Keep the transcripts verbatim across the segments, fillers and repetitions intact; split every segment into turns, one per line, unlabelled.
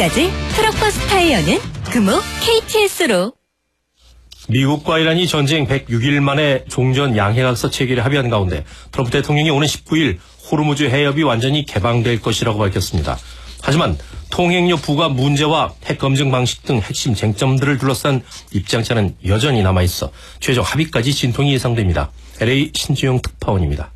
이제까지 트럭버스 타이어는 금호 케이티에스로.
미국과 이란이 전쟁 백육 일 만에 종전 양해각서 체결에 합의한 가운데 트럼프 대통령이 오는 십구 일 호르무즈 해협이 완전히 개방될 것이라고 밝혔습니다. 하지만 통행료 부과 문제와 핵 검증 방식 등 핵심 쟁점들을 둘러싼 입장차는 여전히 남아있어 최종 합의까지 진통이 예상됩니다. 엘에이 신지용 특파원입니다.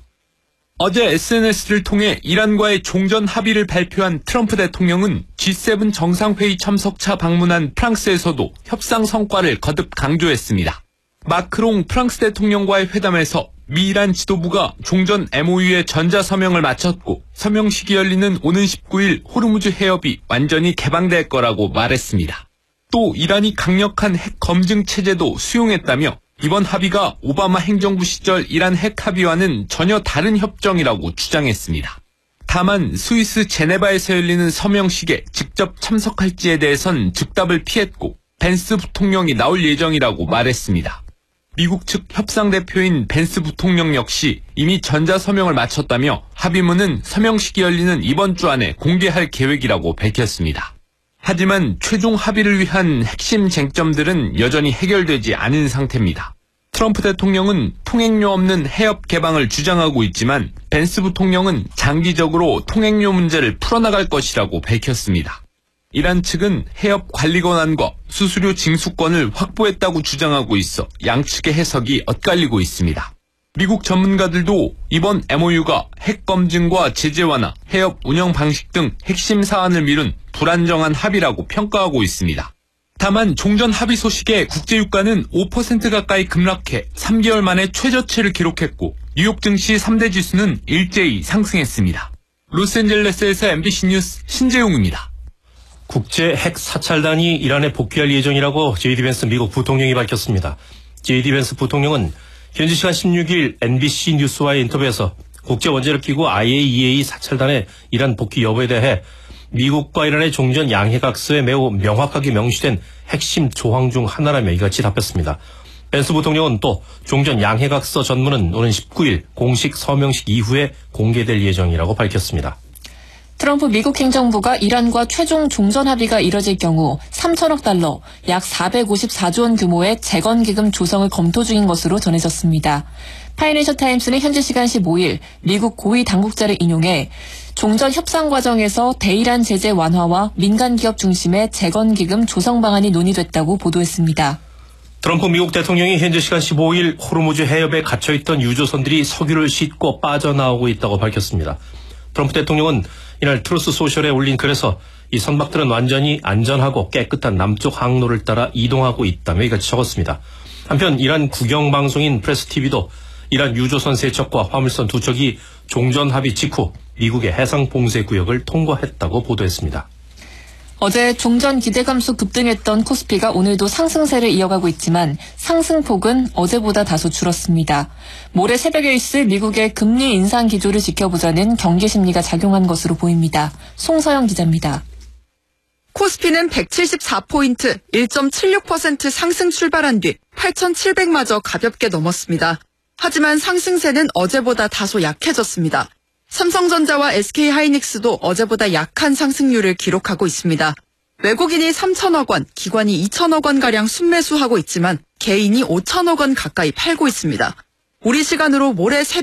어제 에스엔에스를 통해 이란과의 종전 합의를 발표한 트럼프 대통령은 지 세븐 정상회의 참석차 방문한 프랑스에서도 협상 성과를 거듭 강조했습니다. 마크롱 프랑스 대통령과의 회담에서 미이란 지도부가 종전 엠오유의 전자서명을 마쳤고 서명식이 열리는 오는 십구 일 호르무즈 해협이 완전히 개방될 거라고 말했습니다. 또 이란이 강력한 핵 검증 체제도 수용했다며 이번 합의가 오바마 행정부 시절 이란 핵 합의와는 전혀 다른 협정이라고 주장했습니다. 다만 스위스 제네바에서 열리는 서명식에 직접 참석할지에 대해선 즉답을 피했고 벤스 부통령이 나올 예정이라고 말했습니다. 미국 측 협상 대표인 벤스 부통령 역시 이미 전자서명을 마쳤다며 합의문은 서명식이 열리는 이번 주 안에 공개할 계획이라고 밝혔습니다. 하지만 최종 합의를 위한 핵심 쟁점들은 여전히 해결되지 않은 상태입니다. 트럼프 대통령은 통행료 없는 해협 개방을 주장하고 있지만 벤스 부통령은 장기적으로 통행료 문제를 풀어나갈 것이라고 밝혔습니다. 이란 측은 해협 관리 권한과 수수료 징수권을 확보했다고 주장하고 있어 양측의 해석이 엇갈리고 있습니다. 미국 전문가들도 이번 엠오유가 핵 검증과 제재 완화, 해협 운영 방식 등 핵심 사안을 미룬 불안정한 합의라고 평가하고 있습니다. 다만 종전 합의 소식에 국제유가는 오 퍼센트 가까이 급락해 삼 개월 만에 최저치를 기록했고 뉴욕 증시 삼 대 지수는 일제히 상승했습니다. 로스앤젤레스에서 엠비씨 뉴스 신재용입니다.
국제 핵 사찰단이 이란에 복귀할 예정이라고 제이디 벤스 미국 부통령이 밝혔습니다. 제이디 벤스 부통령은 현지 시간 십육 일 엔비씨 뉴스와의 인터뷰에서 국제원자력기구 아이에이이에이 사찰단의 이란 복귀 여부에 대해 미국과 이란의 종전 양해각서에 매우 명확하게 명시된 핵심 조항 중 하나라며 이같이 답했습니다. 벤스 부통령은 또 종전 양해각서 전문은 오는 십구 일 공식 서명식 이후에 공개될 예정이라고 밝혔습니다.
트럼프 미국 행정부가 이란과 최종 종전 합의가 이뤄질 경우 삼천억 달러, 약 사백오십사조 원 규모의 재건기금 조성을 검토 중인 것으로 전해졌습니다. 파이낸셜 타임스는 현지 시간 십오 일 미국 고위 당국자를 인용해 종전 협상 과정에서 대이란 제재 완화와 민간 기업 중심의 재건기금 조성 방안이 논의됐다고 보도했습니다.
트럼프 미국 대통령이 현지 시간 십오 일 호르무즈 해협에 갇혀있던 유조선들이 석유를 싣고 빠져나오고 있다고 밝혔습니다. 트럼프 대통령은 이날 트루스 소셜에 올린 글에서 이 선박들은 완전히 안전하고 깨끗한 남쪽 항로를 따라 이동하고 있다며 이같이 적었습니다. 한편 이란 국영방송인 프레스티비도 이란 유조선 세 척과 화물선 두 척이 종전 합의 직후 미국의 해상 봉쇄 구역을 통과했다고 보도했습니다.
어제 종전 기대 감소 급등했던 코스피가 오늘도 상승세를 이어가고 있지만 상승폭은 어제보다 다소 줄었습니다. 모레 새벽에 있을 미국의 금리 인상 기조를 지켜보자는 경기 심리가 작용한 것으로 보입니다. 송서영 기자입니다.
코스피는 백칠십사 포인트, 일 점 칠육 퍼센트 상승 출발한 뒤 팔천칠백마저 가볍게 넘었습니다. 하지만 상승세는 어제보다 다소 약해졌습니다. 삼성전자와 에스케이하이닉스도 어제보다 약한 상승률을 기록하고 있습니다. 외국인이 삼천억 원, 기관이 이천억 원가량 순매수하고 있지만 개인이 오천억 원 가까이 팔고 있습니다. 우리 시간으로 모레 새벽